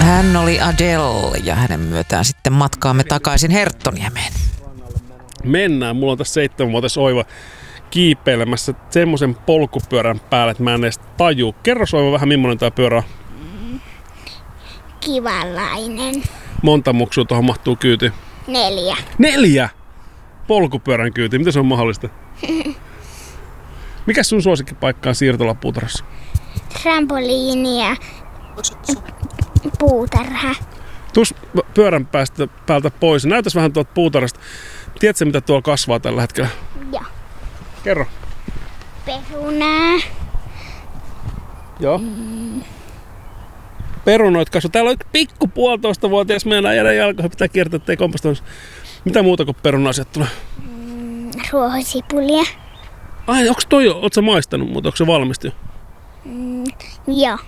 Hän oli Adele ja hänen myötään sitten matkaamme takaisin Herttoniemeen. Mennään. Mulla on tässä 7-vuotias Oiva kiipeilemässä semmoisen polkupyörän päälle, että mä en edes tajuu. Kerro Oiva vähän, millainen tää pyörä on. Kivanlainen. Monta muksua tuohon mahtuu kyytiin? 4. 4? Polkupyörän kyytiin. Miten se on mahdollista? Mikäs sun suosikkipaikka on siirtolapuutarhassa? Trampoliini ja puutarha. Tuus pyörän päältä pois. Näytäs vähän tuolta puutarhasta. Tiedätkö, mitä tuolla kasvaa tällä hetkellä? Joo. Kerro. Perunaa. Joo. Perunoit kasvaa. Täällä on pikku 1,5-vuotias meidän äijän jalkoihin. Pitää kiertää, ettei kompostoinnissa. Mitä muuta kuin peruna-asiat tulee? Ruohosipulia. Ai, onks toi jo? Oot sä maistanut, mutta onko se valmista jo? Joo.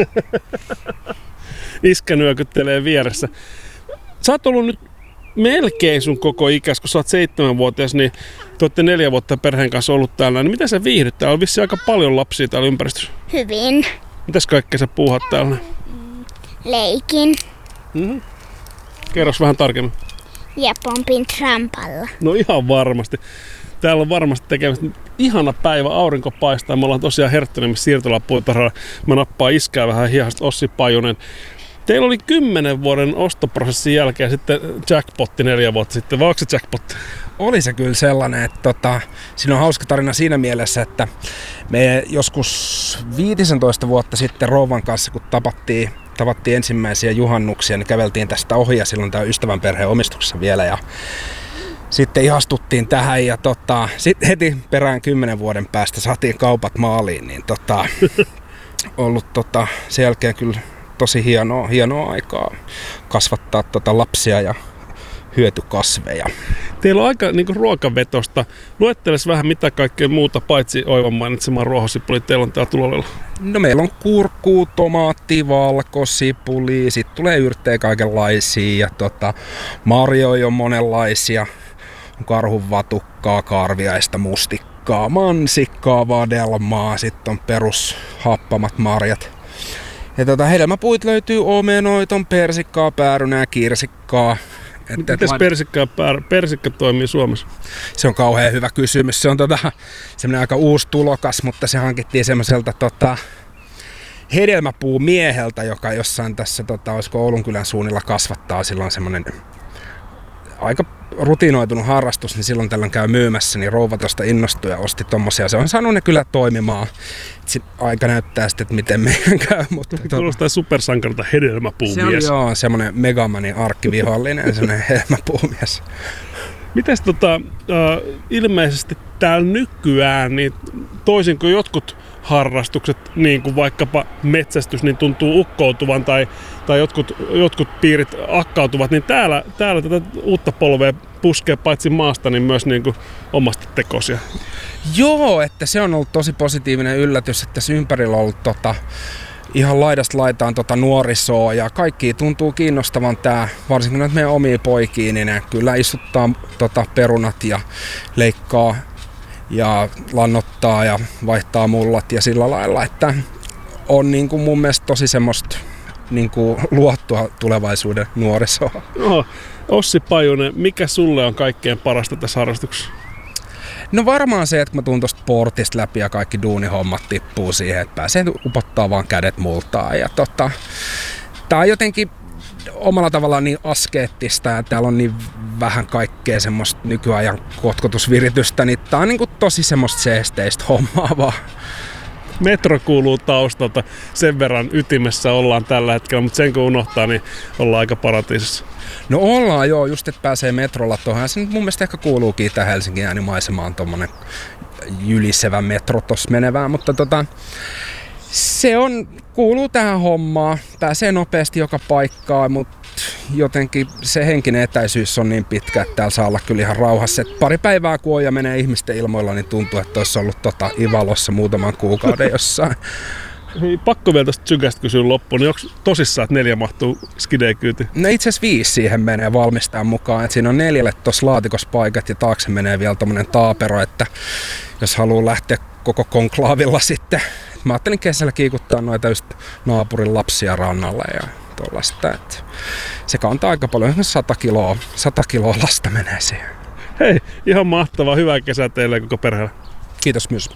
Iskä nyökyttelee vieressä. Sä oot ollut nyt melkein sun koko ikäs, kun sä oot 7-vuotias, niin te ootte 4 vuotta perheen kanssa ollut täällä. Niin miten sä viihdyt? Täällä on vissiin aika paljon lapsia täällä ympäristössä. Hyvin. Mitäs kaikkea sä puuhat täällä? Leikin. Kerros vähän tarkemmin. Ja pompin trampalla. No ihan varmasti. Täällä on varmasti tekemistä. Ihana päivä, aurinko paistaa. Me ollaan tosiaan Herttoniemessä siirtolapuutarhalla. Mä nappaan iskää vähän hihasta. Ossi Pajunen. Teillä oli 10 vuoden ostoprosessin jälkeen sitten jackpotti 4 vuotta sitten. Vai onko se jackpotti? Oli se kyllä sellainen, että siinä on hauska tarina siinä mielessä, että me joskus 15 vuotta sitten rouvan kanssa, kun tavattiin ensimmäisiä juhannuksia, niin käveltiin tästä ohi ja silloin tämä ystävän perheen omistuksessa vielä ja sitten ihastuttiin tähän ja sitten heti perään 10 vuoden päästä saatiin kaupat maaliin, niin ollut sen jälkeen kyllä tosi hienoa aikaa kasvattaa lapsia ja hyötykasveja. Teillä on aika niin kuin ruokavetosta. Luetteles vähän mitä kaikkea muuta, paitsi Oivan mainitsemaan ruohosipuli, teillä on täällä tulolla. No meillä on kurkku, tomaatti, valkosipuli, sitten tulee yrttejä kaikenlaisia ja marjoja on monenlaisia. On karhunvatukkaa, karviaista, mustikkaa, mansikkaa, vadelmaa, sitten on perushappamat marjat. Ja hedelmäpuit löytyy omenoita, on persikkaa, päärynää, kirsikkaa. Mites persikka toimii Suomessa? Se on kauhean hyvä kysymys. Se on semmoinen aika uusi tulokas, mutta se hankittiin semmoiselta hedelmäpuumieheltä, joka jossain tässä, olisiko Oulunkylän suunnilla kasvattaa. Silloin semmoinen aika rutinoitunut harrastus, niin silloin tällöin käy myymässä, niin rouva tuosta innostui ja osti tommosia. Se on saanut ne kyllä toimimaan. Aika näyttää sitten, että miten meidän käy. Mutta kuulostaa supersankarilta hedelmäpuumies. Se on semmoinen Megamanin arkkivihollinen, semmoinen hedelmäpuumies. Mites ilmeisesti täällä nykyään, niin toisin kuin jotkut harrastukset, niin kuin vaikkapa metsästys, niin tuntuu ukkoutuvan tai jotkut piirit akkautuvat, niin täällä tätä uutta polvea puskee paitsi maasta, niin myös niin kuin omasta tekosia. Joo, että se on ollut tosi positiivinen yllätys, että tässä ympärillä on ollut ihan laidasta laitaan nuorisoa ja kaikki tuntuu kiinnostavan tää, varsinkin näitä meidän omia poikia, niin ne kyllä istuttaa perunat ja leikkaa ja lannottaa ja vaihtaa mullat ja sillä lailla, että on niin kuin mun mielestä tosi semmoista niin kuin luottua tulevaisuuden nuorisoa. No, Ossi Pajunen, mikä sulle on kaikkein parasta tässä harrastuksessa? No varmaan se, että kun mä tuun tosta portista läpi ja kaikki duunihommat tippuu siihen, että pääsee upottaa vaan kädet multaan. Ja tää on jotenkin omalla tavallaan niin askeettista ja täällä on niin vähän kaikkea semmoista nykyajan kotkotusviritystä, niin tää on niin kuin tosi semmoista seesteistä hommaa vaan. Metro kuuluu taustalta, sen verran ytimessä ollaan tällä hetkellä, mutta sen kun unohtaa, niin ollaan aika paratiisissa. No ollaan joo, just että pääsee metrolla tuohon. Se nyt mun mielestä ehkä kuuluukin tähän Helsingin äänimaisemaan tommonen jylisevä metro tossa menevään, mutta kuuluu tähän hommaan. Pääsee nopeasti joka paikkaan, mutta jotenkin se henkinen etäisyys on niin pitkä, että täällä saa olla kyllä ihan rauhassa. Et pari päivää kun on ja menee ihmisten ilmoilla, niin tuntuu, että olisi ollut Ivalossa muutaman kuukauden jossain. Hei, pakko vielä tästä Zykästä kysyä loppuun, niin onko tosissaan, että 4 mahtuu skidekyytiin? No itse asiassa 5 siihen menee valmistajan mukaan. Et siinä on 4 tuossa laatikossa paikat ja taakse menee vielä tommonen taapero, että jos haluaa lähteä koko konklaavilla sitten. Mä ajattelin kesällä kiikuttaa noita just naapurin lapsia rannalle ja tuollaista. Se kantaa aika paljon, 100 kiloa lasta menee siihen. Hei, ihan mahtavaa. Hyvää kesää teille koko perheelle. Kiitos myös.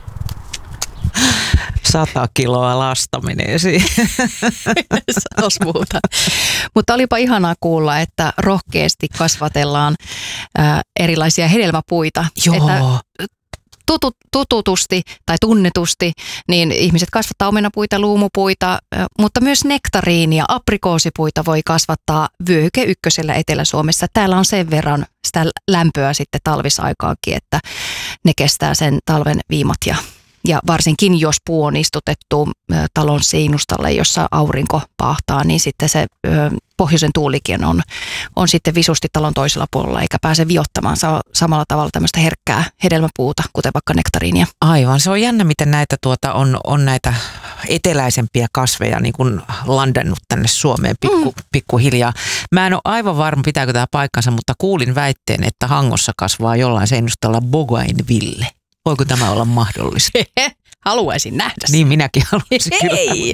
100 kiloa lasta menee siihen. Sanos muuta. Mutta olipa ihanaa kuulla, että rohkeasti kasvatellaan erilaisia hedelmäpuita. Joo. Että tututusti tai tunnetusti, niin ihmiset kasvattaa omenapuita, luumupuita, mutta myös nektariinia, aprikoosipuita voi kasvattaa vyöhyke ykkösellä Etelä-Suomessa. Täällä on sen verran sitä lämpöä sitten talvisaikaankin, että ne kestää sen talven viimat ja varsinkin jos puu on istutettu talon seinustalle, jossa aurinko paahtaa, niin sitten se pohjoisen tuulikin on sitten visusti talon toisella puolella, eikä pääse viottamaan samalla tavalla tämmöistä herkkää hedelmäpuuta, kuten vaikka nektariinia. Aivan, se on jännä, miten näitä on näitä eteläisempiä kasveja niin kuin landannut tänne Suomeen pikkuhiljaa. Mä en ole aivan varma, pitääkö tämä paikkansa, mutta kuulin väitteen, että Hangossa kasvaa jollain seinustalla bougainville. Voiko tämä olla mahdollista? Haluaisin nähdä sen. Niin minäkin haluaisin Hei.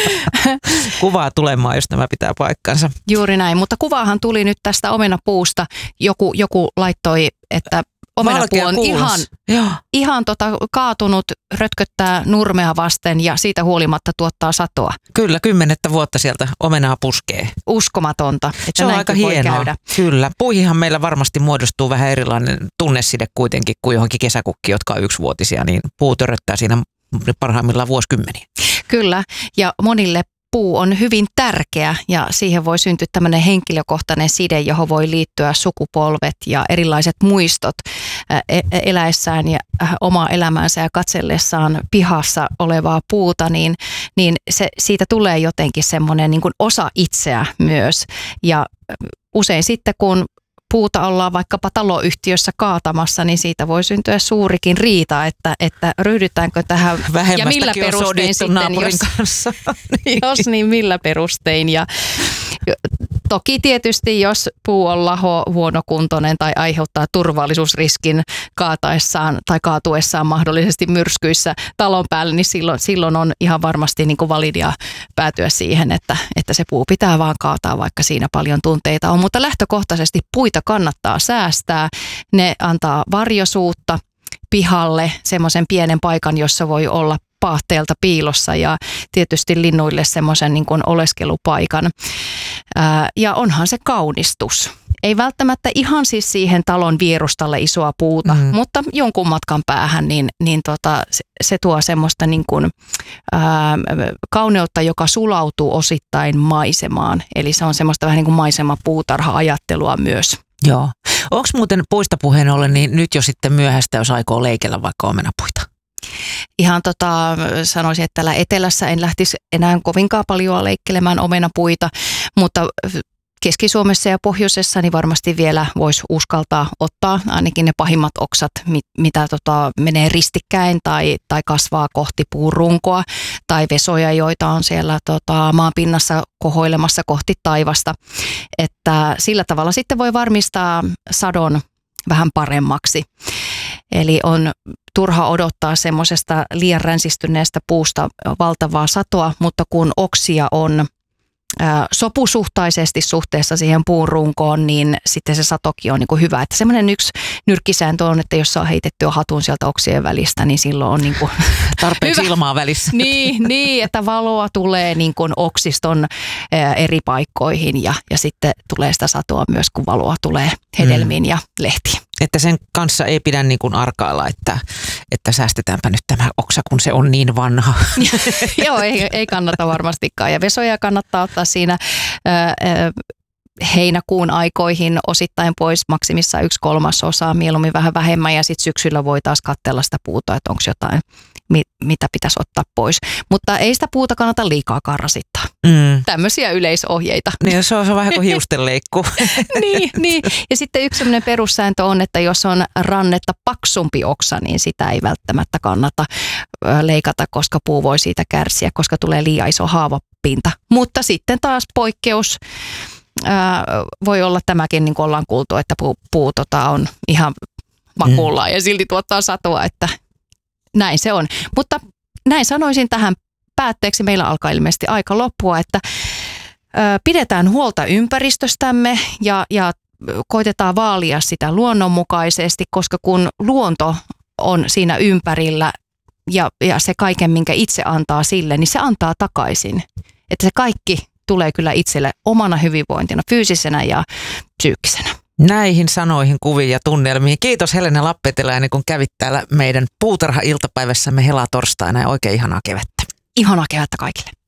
kuvaa tulemaan, jos tämä pitää paikkansa. Juuri näin, mutta kuvaahan tuli nyt tästä omenapuusta. Joku laittoi, että omenapuu on ihan kaatunut, rötköttää nurmea vasten ja siitä huolimatta tuottaa satoa. Kyllä, 10 vuotta sieltä omenaa puskee. Uskomatonta, että se on näin aika voi hienoa. käydä. Kyllä. Puihinhan meillä varmasti muodostuu vähän erilainen tunneside kuitenkin kuin johonkin kesäkukkiin, jotka on 1-vuotisia, niin puu töröttää siinä parhaimmillaan vuosikymmeniä. Kyllä, ja monille puu on hyvin tärkeä ja siihen voi syntyä tämmöinen henkilökohtainen side, johon voi liittyä sukupolvet ja erilaiset muistot eläessään ja omaa elämäänsä ja katsellessaan pihassa olevaa puuta, niin siitä tulee jotenkin semmoinen niin kuin osa itseä myös. Ja usein sitten kun puuta ollaan vaikkapa taloyhtiössä kaatamassa, niin siitä voi syntyä suurikin riita, että ryhdytäänkö tähän ja millä perustein sitten, jos niin millä perustein. Ja toki tietysti, jos puu on laho, huonokuntoinen tai aiheuttaa turvallisuusriskin kaataessaan tai kaatuessaan mahdollisesti myrskyissä talon päälle, niin silloin on ihan varmasti niin kuin validia päätyä siihen, että se puu pitää vaan kaataa, vaikka siinä paljon tunteita on. Mutta lähtökohtaisesti puita kannattaa säästää. Ne antaa varjosuutta pihalle, semmoisen pienen paikan, jossa voi olla paahteelta piilossa ja tietysti linnuille semmoisen niin kuin oleskelupaikan. Ja onhan se kaunistus. Ei välttämättä ihan siis siihen talon vierustalle isoa puuta, mutta jonkun matkan päähän se tuo semmoista niin kuin, kauneutta, joka sulautuu osittain maisemaan. Eli se on semmoista vähän niin kuin maisemapuutarha-ajattelua myös. Joo. Onko muuten puista puheen ollen niin nyt jo sitten myöhäistä, jos aikoo leikellä vaikka omenapuita? Ihan sanoisin, että täällä etelässä en lähtisi enää kovinkaan paljon leikkelemään omenapuita, mutta Keski-Suomessa ja pohjoisessa niin varmasti vielä voisi uskaltaa ottaa ainakin ne pahimmat oksat, mitä menee ristikkäin tai kasvaa kohti puurunkoa tai vesoja, joita on siellä maanpinnassa kohoilemassa kohti taivasta. Että sillä tavalla sitten voi varmistaa sadon vähän paremmaksi. Eli on turha odottaa semmoisesta liian ränsistyneestä puusta valtavaa satoa, mutta kun oksia on sopusuhtaisesti suhteessa siihen puun runkoon, niin sitten se satokin on niin kuin hyvä. Että semmoinen yksi nyrkkisääntö on, että jos saa heitettyä hatun sieltä oksien välistä, niin silloin on niin kuin tarpeeksi ilmaa välissä. Niin, että valoa tulee niin kuin oksiston eri paikkoihin ja sitten tulee sitä satoa myös, kun valoa tulee hedelmiin ja lehtiin. Että sen kanssa ei pidä niin kuin arkailla, että säästetäänpä nyt tämä oksa, kun se on niin vanha. Joo, ei kannata varmastikaan. Ja vesoja kannattaa ottaa siinä heinäkuun aikoihin osittain pois, maksimissaan 1/3, mieluummin vähän vähemmän. Ja sitten syksyllä voi taas katsella sitä puuta, että onko jotain, mitä pitäisi ottaa pois. Mutta ei sitä puuta kannata liikaakaan rasittaa. Tämmöisiä yleisohjeita. Niin, se on vähän kuin hiustenleikku. niin. Ja sitten yksi sellainen perussääntö on, että jos on rannetta paksumpi oksa, niin sitä ei välttämättä kannata leikata, koska puu voi siitä kärsiä, koska tulee liian iso haavapinta. Mutta sitten taas poikkeus voi olla tämäkin, niin kuin ollaan kuultu, että puu on ihan makuullaan ja silti tuottaa satoa, että näin se on. Mutta näin sanoisin tähän päätteeksi. Meillä alkaa ilmeisesti aika loppua, että pidetään huolta ympäristöstämme ja koitetaan vaalia sitä luonnonmukaisesti, koska kun luonto on siinä ympärillä ja se kaiken, minkä itse antaa sille, niin se antaa takaisin. Että se kaikki tulee kyllä itselle omana hyvinvointina, fyysisenä ja psyykkisenä. Näihin sanoihin, kuviin ja tunnelmiin. Kiitos Helena Lappeteläinen, kun kävit täällä meidän puutarha-iltapäivässämme helatorstaina ja oikein ihanaa kevättä. Ihanaa kevättä kaikille.